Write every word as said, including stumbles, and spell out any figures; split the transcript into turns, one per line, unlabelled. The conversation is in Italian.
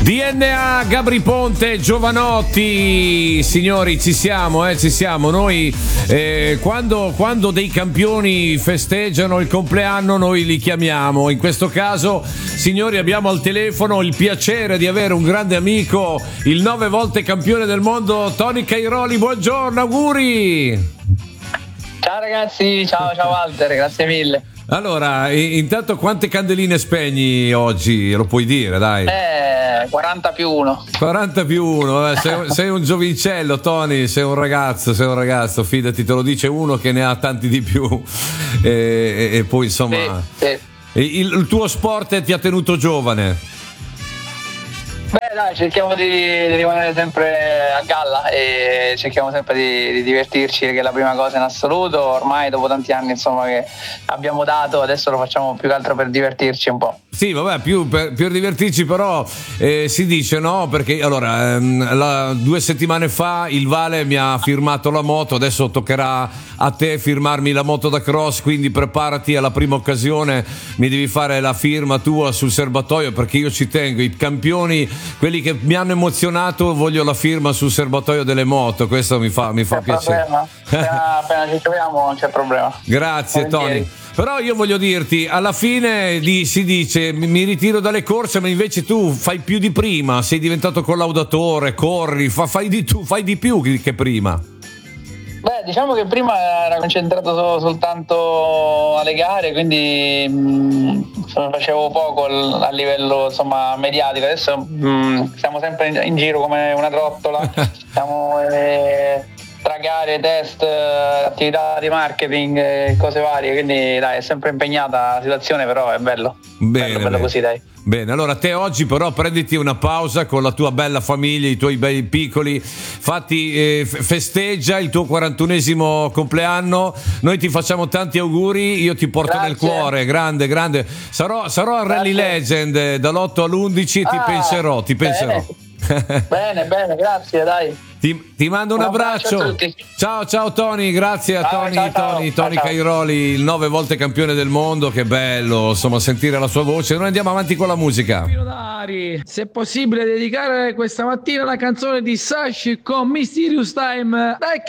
D N A, Gabri Ponte, Giovanotti, signori, ci siamo, eh, ci siamo. Noi eh, quando, quando dei campioni festeggiano il compleanno noi li chiamiamo. In questo caso, signori, abbiamo al telefono il piacere di avere un grande amico, il nove volte campione del mondo, Tony Cairoli. Buongiorno, auguri!
Ciao ragazzi, ciao, ciao Walter, grazie mille.
Allora, intanto quante candeline spegni oggi? Lo puoi dire, dai.
Eh, quaranta più uno.
quaranta più uno, eh. sei, sei un giovincello, Tony, sei un ragazzo, sei un ragazzo, fidati, te lo dice uno che ne ha tanti di più. E, e, e poi insomma,
sì, sì.
Il, il tuo sport ti ha tenuto giovane.
Beh dai, cerchiamo di, di rimanere sempre a galla e cerchiamo sempre di, di divertirci, che è la prima cosa in assoluto. Ormai dopo tanti anni insomma che abbiamo dato, adesso lo facciamo più che altro per divertirci un po'.
Sì, vabbè, più per, per divertirci, però eh, si dice no, perché allora ehm, la, due settimane fa il Vale mi ha firmato la moto, adesso toccherà a te firmarmi la moto da cross, quindi preparati alla prima occasione, mi devi fare la firma tua sul serbatoio, perché io ci tengo, i campioni, quelli che mi hanno emozionato, voglio la firma sul serbatoio delle moto, questo mi fa, mi fa piacere.
Appena, appena ci troviamo non c'è problema.
Grazie Tony. Però io voglio dirti, alla fine di, si dice mi ritiro dalle corse, ma invece tu fai più di prima, sei diventato collaudatore, corri, fa, fai, di, tu, fai di più che prima.
Beh, diciamo che prima era concentrato so, soltanto alle gare, quindi mh, facevo poco a livello insomma mediatico. Adesso mh, siamo sempre in, in giro come una trottola, siamo eh, tra gare, test, attività di marketing e cose varie, quindi dai, è sempre impegnata la situazione, però è bello.
Bene,
bello, bello
bene.
così, dai.
Bene, allora te oggi però prenditi una pausa con la tua bella famiglia, i tuoi bei piccoli, fatti, eh, festeggia il tuo quarantunesimo compleanno, noi ti facciamo tanti auguri, io ti porto
Grazie.
nel cuore, grande, grande, sarò, sarò al Rally Legend eh, dall'otto all'undici, ti
ah,
penserò, ti penserò.
Bene, bene, bene, grazie, dai.
Ti, ti mando un,
un
abbraccio,
abbraccio a tutti.
ciao ciao Tony, grazie a
Ciao,
Tony,
ciao, ciao.
Tony, Tony
Ciao, ciao.
Cairoli, il nove volte campione del mondo, che bello insomma sentire la sua voce. Noi andiamo avanti con la musica.
Se è possibile dedicare questa mattina la canzone di Sashi con Mysterious Time, dai che